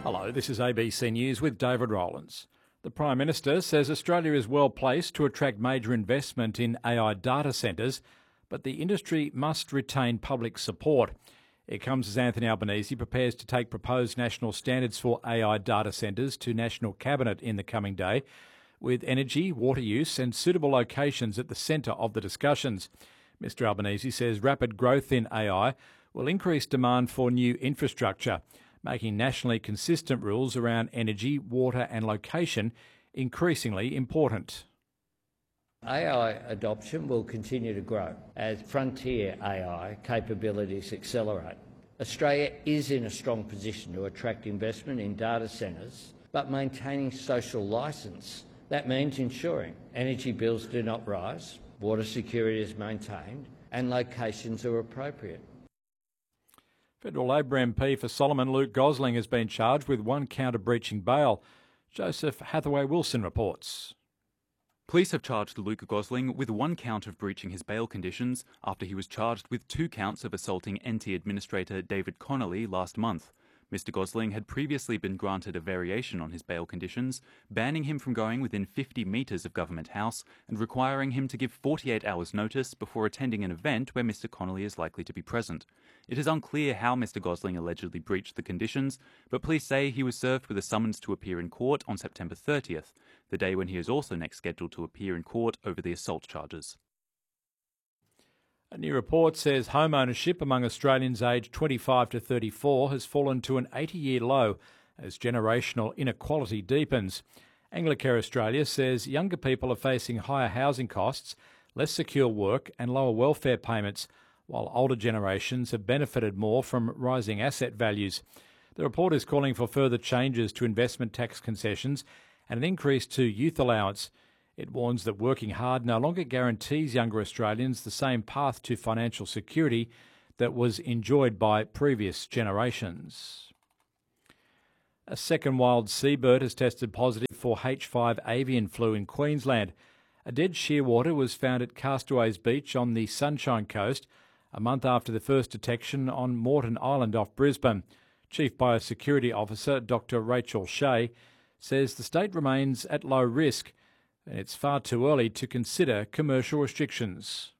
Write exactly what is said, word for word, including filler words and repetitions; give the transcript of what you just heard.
Hello, this is A B C News with David Rowlands. The Prime Minister says Australia is well placed to attract major investment in A I data centres, but the industry must retain public support. It comes as Anthony Albanese prepares to take proposed national standards for A I data centres to National Cabinet in the coming day, with energy, water use and suitable locations at the centre of the discussions. Mr Albanese says rapid growth in A I will increase demand for new infrastructure, making nationally consistent rules around energy, water and location increasingly important. A I adoption will continue to grow as frontier A I capabilities accelerate. Australia is in a strong position to attract investment in data centres, but maintaining social licence. That means ensuring energy bills do not rise, water security is maintained and locations are appropriate. Federal Labor M P for Solomon Luke Gosling has been charged with one count of breaching bail. Joseph Hathaway-Wilson reports. Police have charged Luke Gosling with one count of breaching his bail conditions after he was charged with two counts of assaulting N T Administrator David Connolly last month. Mister Gosling had previously been granted a variation on his bail conditions, banning him from going within fifty metres of Government House and requiring him to give forty-eight hours notice before attending an event where Mister Connolly is likely to be present. It is unclear how Mister Gosling allegedly breached the conditions, but police say he was served with a summons to appear in court on September thirtieth, the day when he is also next scheduled to appear in court over the assault charges. A new report says home ownership among Australians aged twenty-five to thirty-four has fallen to an eighty-year low as generational inequality deepens. Anglicare Australia says younger people are facing higher housing costs, less secure work and lower welfare payments, while older generations have benefited more from rising asset values. The report is calling for further changes to investment tax concessions and an increase to youth allowance. It warns that working hard no longer guarantees younger Australians the same path to financial security that was enjoyed by previous generations. A second wild seabird has tested positive for H five avian flu in Queensland. A dead shearwater was found at Castaways Beach on the Sunshine Coast, a month after the first detection on Moreton Island off Brisbane. Chief Biosecurity Officer Doctor Rachel Shea says the state remains at low risk and it's far too early to consider commercial restrictions.